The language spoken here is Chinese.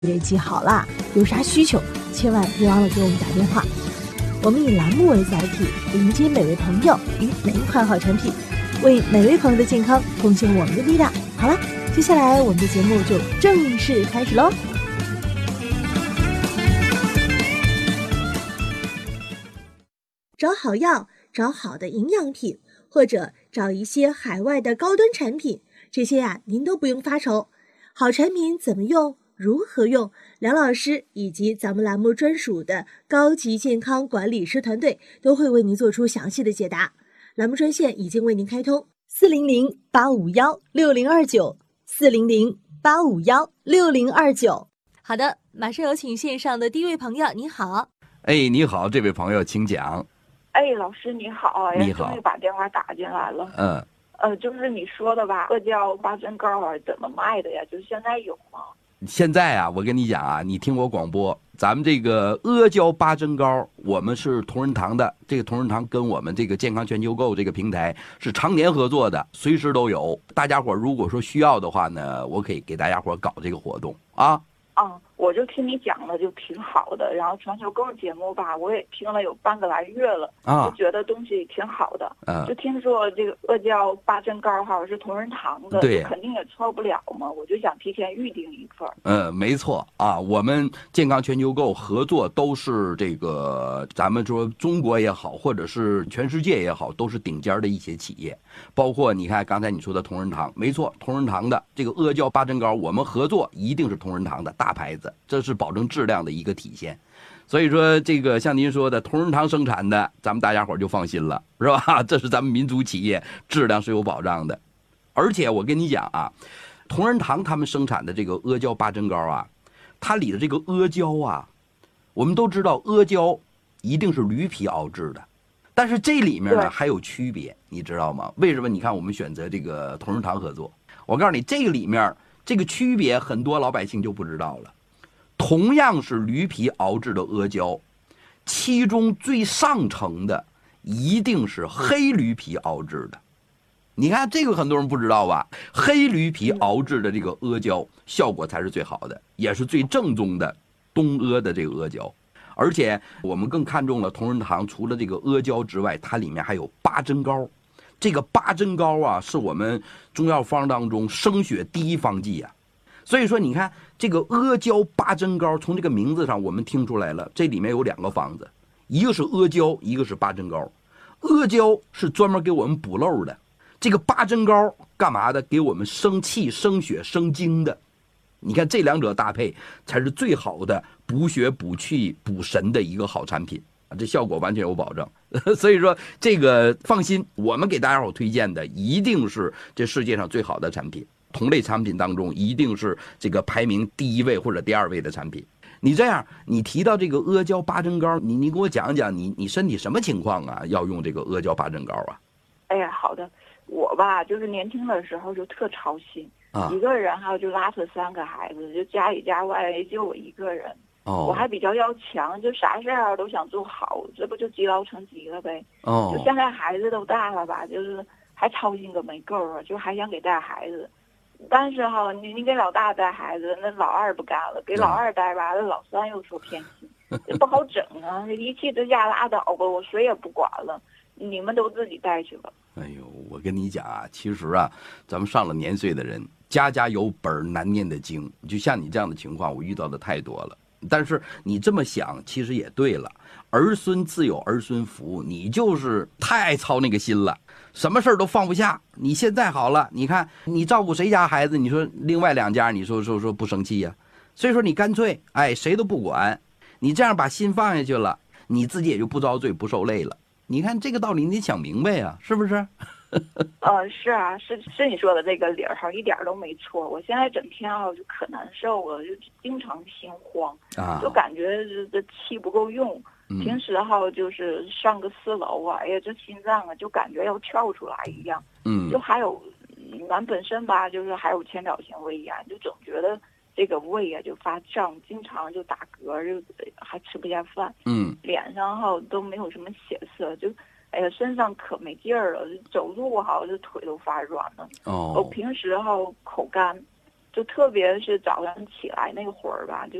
得记好了，有啥需求千万别忘了给我们打电话。我们以栏目为载体，迎接每位朋友与每一款好产品，为每位朋友的健康贡献我们的力量。好了，接下来我们的节目就正式开始喽。找好药，找好的营养品，或者找一些海外的高端产品，这些您都不用发愁。好产品怎么用？如何用？梁老师以及咱们栏目专属的高级健康管理师团队都会为您做出详细的解答。栏目专线已经为您开通，400-851-6029，400-851-6029。好的，马上有请线上的第一位朋友，你好。 你好，这位朋友请讲。 老师你好， 你好， 终于把电话打进来了。就是你说的吧，阿胶八珍膏怎么卖的呀？就是现在有吗？ 现在啊，我跟你讲啊，你听我广播，咱们这个阿胶八珍膏，我们是同仁堂的，这个同仁堂跟我们这个健康全球购这个平台是常年合作的，随时都有。大家伙如果说需要的话呢，我可以给大家伙搞这个活动啊。 我就听你讲的就挺好的，然后全球购节目吧，我也听了有半个来月了，就觉得东西挺好的。就听说这个阿胶八珍膏是同仁堂的， 对， 肯定也错不了嘛，我就想提前预定一份。 没错啊，我们健康全球购合作都是这个，咱们说中国也好，或者是全世界也好，都是顶尖的一些企业，包括你看刚才你说的同仁堂，没错，同仁堂的这个阿胶八珍膏，我们合作一定是同仁堂的大牌子。这是保证质量的一个体现，所以说这个像您说的同仁堂生产的，咱们大家伙就放心了，是吧？这是咱们民族企业，质量是有保障的。而且我跟你讲啊，同仁堂他们生产的这个阿胶八珍膏啊，它里的这个阿胶啊，我们都知道阿胶一定是驴皮熬制的，但是这里面呢还有区别，你知道吗？为什么？你看我们选择这个同仁堂合作，我告诉你，这个里面这个区别很多老百姓就不知道了。同样是驴皮熬制的阿胶，其中最上乘的一定是黑驴皮熬制的。你看这个很多人不知道吧？黑驴皮熬制的这个阿胶效果才是最好的，也是最正宗的东阿的这个阿胶。而且我们更看重了同仁堂除了这个阿胶之外，它里面还有八珍膏。这个八珍膏啊，是我们中药方当中生血第一方剂啊。所以说你看这个阿胶八珍膏，从这个名字上我们听出来了，这里面有两个方子，一个是阿胶，一个是八珍膏。阿胶是专门给我们补漏的，这个八珍膏干嘛的？给我们生气生血生精的。你看这两者搭配才是最好的补血补气补神的一个好产品，这效果完全有保证。所以说这个放心，我们给大家伙推荐的一定是这世界上最好的产品，同类产品当中一定是这个排名第一位或者第二位的产品。你这样，你提到这个阿胶八珍膏，你给我讲讲你身体什么情况啊？要用这个阿胶八珍膏啊？ 好的，我吧就是年轻的时候就特操心，一个人就拉扯3个孩子，就家里家外就我一个人。我还比较要强，就啥事儿都想做好，这不就积劳成疾了呗。就现在孩子都大了吧，就是还操心个没够啊，就还想给带孩子。但是你给老大带孩子，那老二不干了；给老二带吧，那老三又说偏心，这不好整啊！一气之下拉倒吧，我谁也不管了，你们都自己带去吧。 我跟你讲啊，其实啊，咱们上了年岁的人，家家有本难念的经。就像你这样的情况，我遇到的太多了。但是你这么想，其实也对了。儿孙自有儿孙福，你就是太操那个心了。什么事儿都放不下。你现在好了，你看你照顾谁家孩子，你说另外2家，你说不生气呀？所以说你干脆谁都不管，你这样把心放下去了，你自己也就不遭罪不受累了。你看这个道理你得想明白呀，是不是？ 是啊，是你说的这个理儿一点都没错。我现在整天就可难受了，就经常心慌就感觉这气不够用。平时就是上个4楼这心脏就感觉要跳出来一样。就还有咱本身吧，就是还有前列腺胃炎，就总觉得这个胃就发胀，经常就打嗝，就还吃不下饭。脸上都没有什么血色，就身上可没劲儿了，走路这腿都发软了。我平时口干， 就特别是早上起来那会儿吧，就